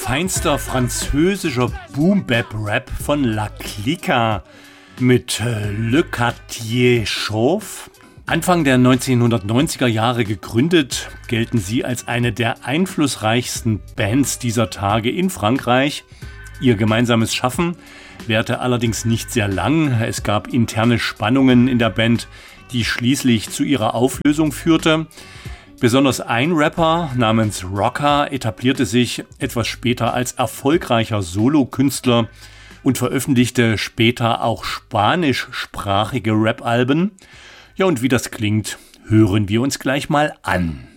feinster französischer Boom-Bap-Rap von La Clica mit Le Quartier Chauve. Anfang der 1990er Jahre gegründet, gelten sie als eine der einflussreichsten Bands dieser Tage in Frankreich. Ihr gemeinsames Schaffen währte allerdings nicht sehr lang. Es gab interne Spannungen in der Band, die schließlich zu ihrer Auflösung führte. Besonders ein Rapper namens Rocka etablierte sich etwas später als erfolgreicher Solokünstler und veröffentlichte später auch spanischsprachige Rap-Alben. Ja, und wie das klingt, hören wir uns gleich mal an.